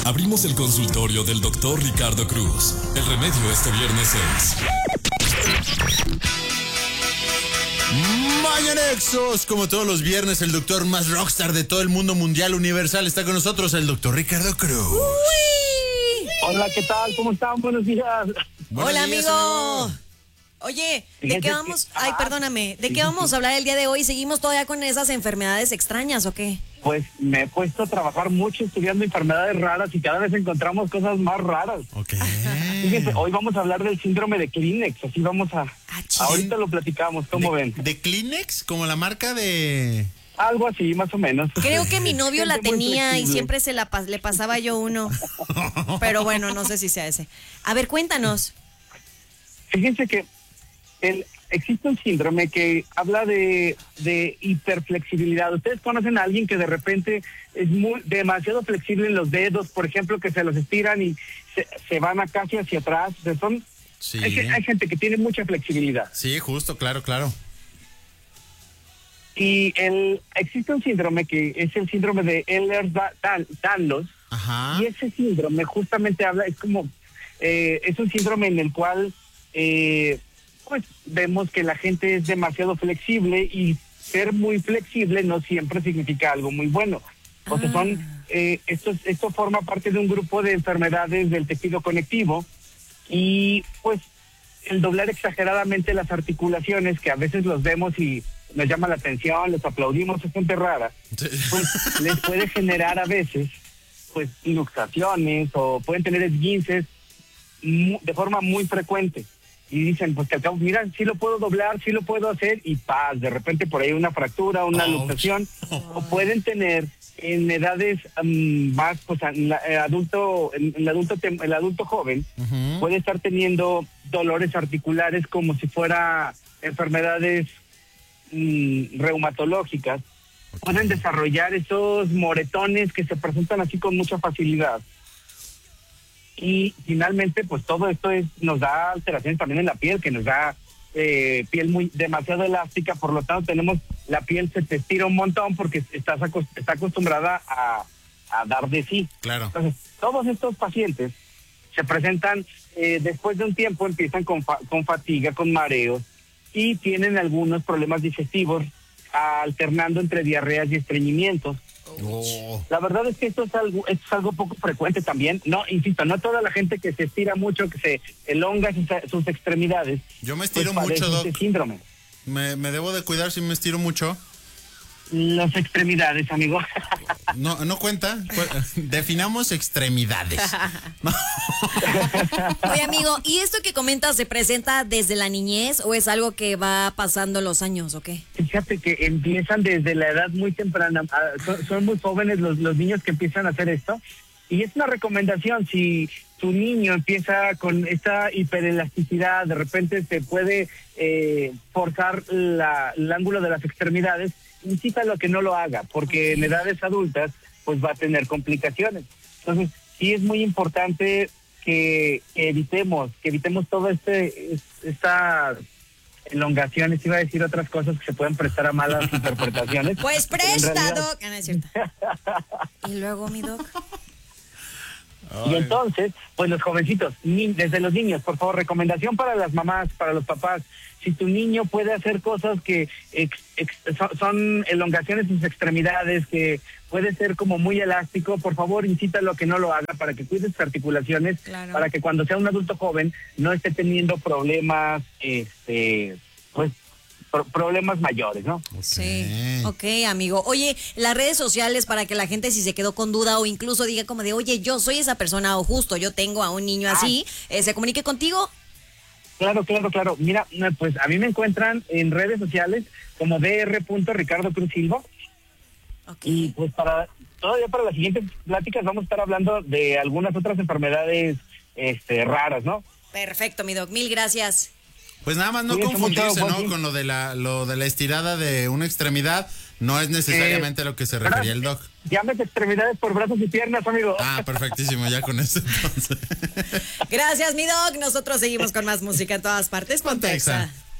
Abrimos el consultorio del doctor Ricardo Cruz. El remedio este viernes es... Mañanexos, como todos los viernes, el doctor más rockstar de todo el mundo mundial universal está con nosotros, el doctor Ricardo Cruz. ¡Uy! Hola, ¿qué tal? ¿Cómo están? Buenos días. Hola, amigo. Oye, ¿de qué vamos? Ay, perdóname. ¿De qué vamos a hablar el día de hoy? ¿Seguimos todavía con esas enfermedades extrañas o qué? Pues me he puesto a trabajar mucho estudiando enfermedades raras y cada vez encontramos cosas más raras. Ok. Fíjense, hoy vamos a hablar del síndrome de Kleenex, así vamos a... Ahorita lo platicamos, ¿cómo ven? ¿De Kleenex? ¿Como la marca de...? Algo así, más o menos. Creo que mi novio la Gente muy tenía y flexible. siempre le pasaba yo uno. Pero bueno, no sé si sea ese. A ver, cuéntanos. Fíjense que existe un síndrome que habla de hiperflexibilidad. ¿Ustedes conocen a alguien que de repente es demasiado flexible en los dedos, por ejemplo, que se los estiran y se van casi hacia atrás? O sea, Sí. hay gente que tiene mucha flexibilidad. Sí, justo, claro. Y existe un síndrome que es el síndrome de Ehlers-Danlos. Ajá. Y ese síndrome justamente es un síndrome en el cual pues vemos que la gente es demasiado flexible y ser muy flexible no siempre significa algo muy bueno. O sea, esto forma parte de un grupo de enfermedades del tejido conectivo y pues el doblar exageradamente las articulaciones, que a veces los vemos y nos llama la atención, les aplaudimos, es gente rara, pues les puede generar a veces pues luxaciones o pueden tener esguinces de forma muy frecuente. Y dicen, pues que al cabo, mira, sí lo puedo doblar, sí lo puedo hacer, y paz, de repente por ahí una fractura, una luxación, o pueden tener en edades más, pues el adulto joven puede estar teniendo dolores articulares como si fuera enfermedades reumatológicas. Pueden desarrollar esos moretones que se presentan así con mucha facilidad. Y finalmente, pues todo esto nos da alteraciones también en la piel, que nos da piel demasiado elástica, por lo tanto la piel se te estira un montón porque está acostumbrada a dar de sí. Claro. Entonces, todos estos pacientes se presentan, después de un tiempo empiezan con fatiga, con mareos, y tienen algunos problemas digestivos, alternando entre diarreas y estreñimientos. Oh. La verdad es que esto es algo poco frecuente también. No, insisto, no toda la gente que se estira mucho, que se elonga sus extremidades. Yo me estiro pues mucho, Doc. este síndrome. Me debo de cuidar si me estiro mucho. Las extremidades, amigo. No cuenta. Definamos extremidades. Oye, amigo, ¿y esto que comentas se presenta desde la niñez o es algo que va pasando los años o qué? Fíjate que empiezan desde la edad muy temprana. Son muy jóvenes los niños que empiezan a hacer esto. Y es una recomendación, si tu niño empieza con esta hiperelasticidad, de repente te puede forzar el ángulo de las extremidades, incítalo a que no lo haga, porque en edades adultas pues va a tener complicaciones. Entonces, sí es muy importante que evitemos todas estas elongaciones, iba a decir otras cosas que se pueden prestar a malas interpretaciones. Pues pero en presta, realidad... Doc. No es cierto. Y luego, mi Doc. Y entonces, pues los jovencitos, desde los niños, por favor, recomendación para las mamás, para los papás, si tu niño puede hacer cosas que son elongaciones en sus extremidades, que puede ser como muy elástico, por favor, incítalo a que no lo haga para que cuide sus articulaciones, Claro. para que cuando sea un adulto joven no esté teniendo problemas, pues problemas mayores, ¿no? Sí, ok, amigo. Oye, las redes sociales para que la gente si se quedó con duda o incluso diga como de, oye, yo soy esa persona o justo yo tengo a un niño así, se comunique contigo. Claro. Mira, pues a mí me encuentran en redes sociales como Dr. Cruz Silva. Okay. Y pues todavía para las siguientes pláticas vamos a estar hablando de algunas otras enfermedades raras, ¿no? Perfecto, mi Doc. Mil gracias. Pues nada más no Cuídense confundirse, mucho, ¿no? Con lo de la estirada de una extremidad. No es necesariamente a lo que se refería el Doc. Llames extremidades por brazos y piernas, amigo. Ah, perfectísimo, ya con eso entonces. Gracias, mi Doc. Nosotros seguimos con más música en todas partes. Ponte Ponte Exa. Exa.